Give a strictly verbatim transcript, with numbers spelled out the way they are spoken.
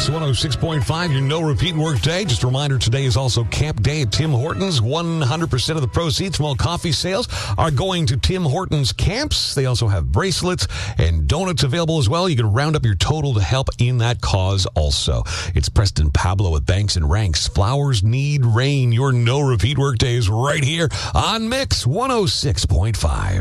Mix one oh six point five, your no repeat work day. Just a reminder, today is also Camp Day at Tim Hortons. one hundred percent of the proceeds from all coffee sales are going to Tim Hortons camps. They also have bracelets and donuts available as well. You can round up your total to help in that cause also. It's Preston Pablo with Banks and Ranks. Flowers need rain. Your no repeat work day is right here on Mix one oh six point five.